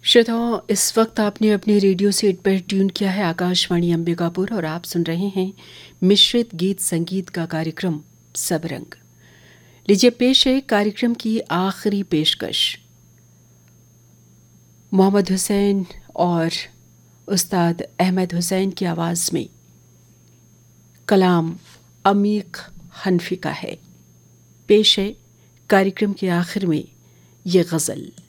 श्रोताओं, इस वक्त आपने अपने रेडियो सेट पर ट्यून किया है आकाशवाणी अंबिकापुर और आप सुन रहे हैं मिश्रित गीत संगीत का कार्यक्रम सबरंग। लीजिए पेश है कार्यक्रम की आखिरी पेशकश। मोहम्मद हुसैन और उस्ताद अहमद हुसैन की आवाज़ में कलाम अमीक हनफी का है। पेश है कार्यक्रम के आखिर में ये गज़ल।